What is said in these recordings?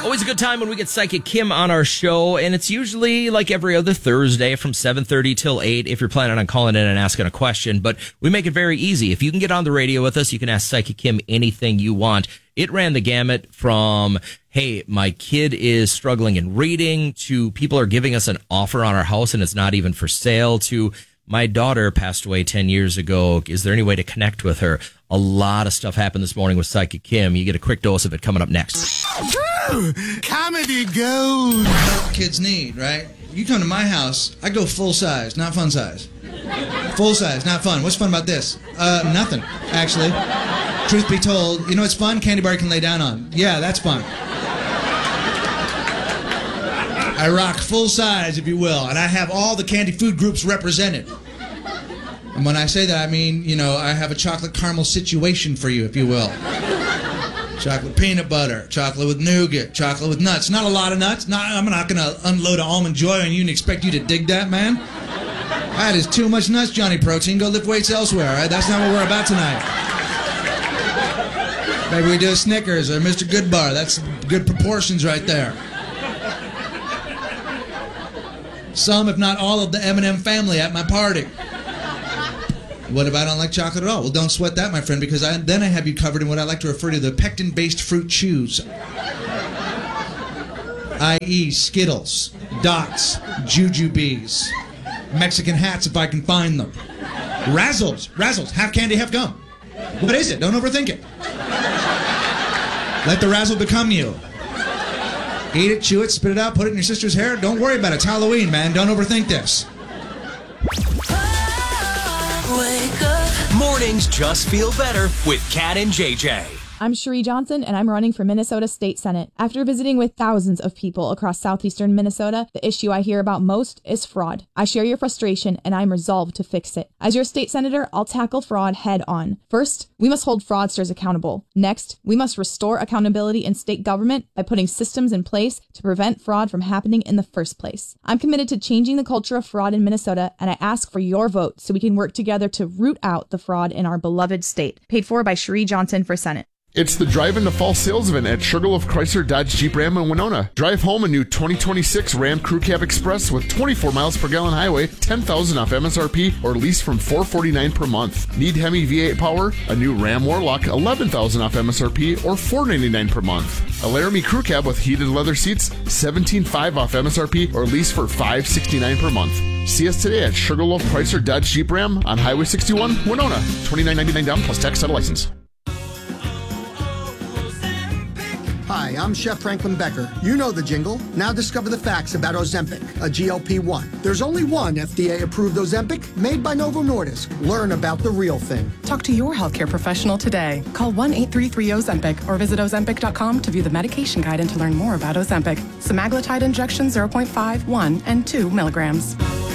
Always a good time when we get Psychic Kim on our show, and it's usually like every other Thursday from 7:30 till 8 if you're planning on calling in and asking a question, but we make it very easy. If you can get on the radio with us, you can ask Psychic Kim anything you want. It ran the gamut from, hey, my kid is struggling in reading, to people are giving us an offer on our house and it's not even for sale, to my daughter passed away 10 years ago. Is there any way to connect with her? A lot of stuff happened this morning with Psychic Kim. You get a quick dose of it coming up next. Comedy gold. Help kids need, right? You come to my house, I go full size, not fun size. Full size, not fun. What's fun about this? Nothing, actually. Truth be told, you know what's fun? Candy bar you can lay down on. Yeah, that's fun. I rock full size, if you will, and I have all the candy food groups represented. And when I say that, I mean, you know, I have a chocolate caramel situation for you, if you will. Chocolate peanut butter, chocolate with nougat, chocolate with nuts. Not a lot of nuts. I'm not going to unload an Almond Joy on you and expect you to dig that, man. That is too much nuts, Johnny Protein. Go lift weights elsewhere, all right? That's not what we're about tonight. Maybe we do a Snickers or Mr. Goodbar. That's good proportions right there. Some, if not all, of the M&M family at my party. What if I don't like chocolate at all? Well, don't sweat that, my friend, because then I have you covered in what I like to refer to the pectin-based fruit chews. I.e. Skittles, Dots, Jujubes, Mexican hats if I can find them. Razzles, half candy, half gum. What is it? Don't overthink it. Let the razzle become you. Eat it, chew it, spit it out, put it in your sister's hair. Don't worry about it. It's Halloween, man. Don't overthink this. Wake up. Mornings just feel better with Kat and JJ. I'm Cherie Johnson, and I'm running for Minnesota State Senate. After visiting with thousands of people across southeastern Minnesota, the issue I hear about most is fraud. I share your frustration, and I'm resolved to fix it. As your state senator, I'll tackle fraud head on. First, we must hold fraudsters accountable. Next, we must restore accountability in state government by putting systems in place to prevent fraud from happening in the first place. I'm committed to changing the culture of fraud in Minnesota, and I ask for your vote so we can work together to root out the fraud in our beloved state. Paid for by Cherie Johnson for Senate. It's the Drive Into Fall sales event at Sugarloaf Chrysler Dodge Jeep Ram in Winona. Drive home a new 2026 Ram Crew Cab Express with 24 miles per gallon highway, $10,000 off MSRP, or lease from $449 per month. Need Hemi V8 power? A new Ram Warlock, $11,000 off MSRP, or $499 per month. A Laramie Crew Cab with heated leather seats, $17,500 off MSRP, or lease for $569 per month. See us today at Sugarloaf Chrysler Dodge Jeep Ram on Highway 61, Winona. $29.99 down plus tax, title, license. Hi, I'm Chef Franklin Becker. You know the jingle. Now discover the facts about Ozempic, a GLP-1. There's only one FDA-approved Ozempic made by Novo Nordisk. Learn about the real thing. Talk to your healthcare professional today. Call 1-833-OZEMPIC or visit Ozempic.com to view the medication guide and to learn more about Ozempic. Semaglutide injection 0.5, 1, and 2 milligrams.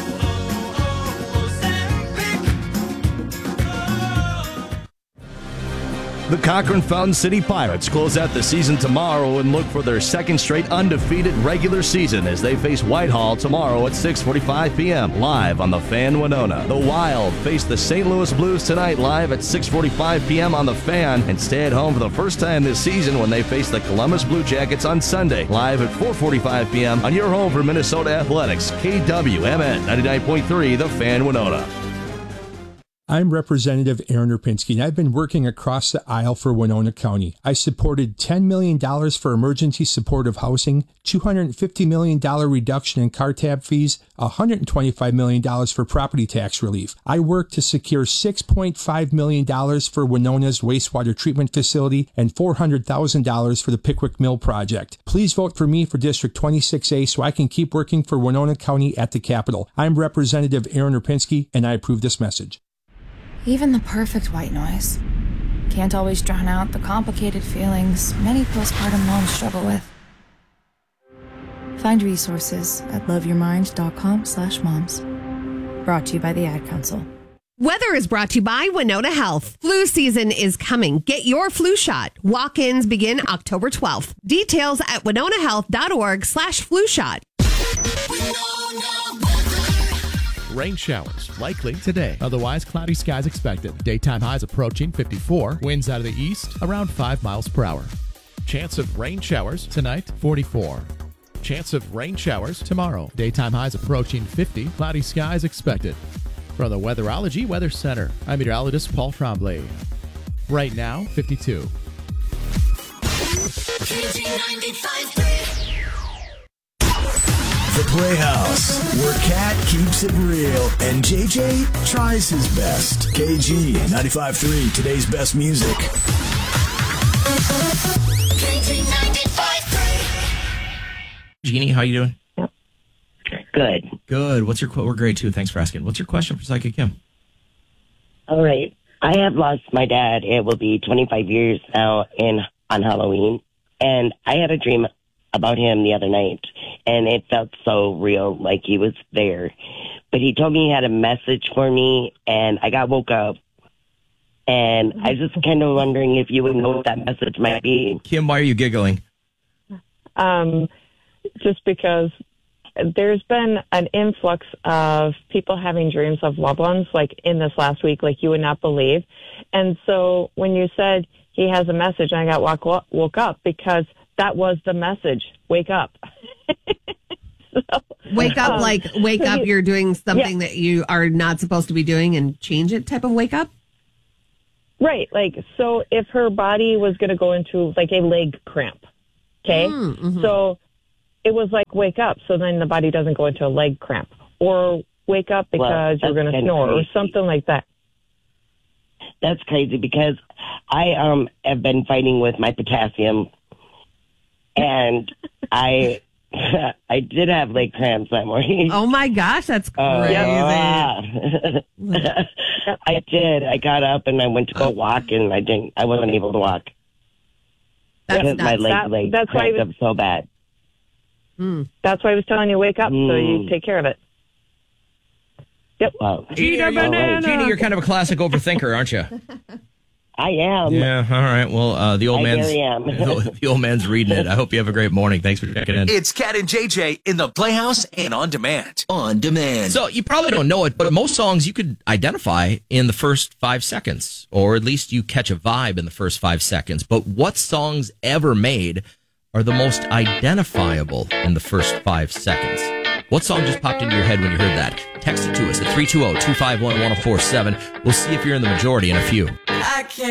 The Cochran Fountain City Pirates close out the season tomorrow and look for their second straight undefeated regular season as they face Whitehall tomorrow at 6:45 p.m. live on The Fan Winona. The Wild face the St. Louis Blues tonight live at 6:45 p.m. on The Fan and stay at home for the first time this season when they face the Columbus Blue Jackets on Sunday live at 4:45 p.m. on your home for Minnesota Athletics, KWMN 99.3 The Fan Winona. I'm Representative Aaron Rapinski, and I've been working across the aisle for Winona County. I supported $10 million for emergency supportive housing, $250 million reduction in car tab fees, $125 million for property tax relief. I worked to secure $6.5 million for Winona's wastewater treatment facility and $400,000 for the Pickwick Mill project. Please vote for me for District 26A so I can keep working for Winona County at the Capitol. I'm Representative Aaron Rapinski, and I approve this message. Even the perfect white noise can't always drown out the complicated feelings many postpartum moms struggle with. Find resources at loveyourmind.com/moms. Brought to you by the Ad Council. Weather is brought to you by Winona Health. Flu season is coming. Get your flu shot. Walk-ins begin October 12th. Details at winonahealth.org/flu shot. Rain showers likely today. Otherwise, cloudy skies expected. Daytime highs approaching 54. Winds out of the east around 5 miles per hour. Chance of rain showers tonight, 44. Chance of rain showers tomorrow. Daytime highs approaching 50. Cloudy skies expected. From the Weatherology Weather Center, I'm meteorologist Paul Trombley. Right now, 52. The Playhouse, where Cat keeps it real and JJ tries his best. KG 95.3, today's best music. KG 95.3. Jeannie, how you doing? Good. Good. We're grade 2. Thanks for asking. What's your question for Psychic Kim? All right. I have lost my dad. It will be 25 years now on Halloween. And I had a dream about him the other night, and it felt so real, like he was there. But he told me he had a message for me, and I woke up. And I was just kind of wondering if you would know what that message might be. Kim, why are you giggling? Just because there's been an influx of people having dreams of loved ones, like in this last week, like you would not believe. And so when you said he has a message, I got woke up because that was the message. Wake up. Wake up, wake up, you're doing something that you are not supposed to be doing and change it type of wake up? Right. Like, so if her body was going to go into like a leg cramp, okay? Mm-hmm. So it was like, wake up, so then the body doesn't go into a leg cramp. Or wake up because you're going to snore or something like that. That's crazy because I have been fighting with my potassium, and I did have leg cramps that morning. Oh my gosh, that's crazy. I did. I got up and I went to go walk, and I wasn't able to walk. Because my leg cramped up so bad. That's why I was telling you, wake up so you take care of it. Yep. Wow. Jeannie, you're kind of a classic overthinker, aren't you? I am. Yeah, all right. Well, the old I man's really am. the old man's reading it. I hope you have a great morning. Thanks for checking in. It's Cat and JJ in the Playhouse and on demand. On demand. So you probably don't know it, but most songs you could identify in the first 5 seconds, or at least you catch a vibe in the first 5 seconds. But what songs ever made are the most identifiable in the first 5 seconds? What song just popped into your head when you heard that? Text it to us at 320-251-1047. We'll see if you're in the majority in a few. I can't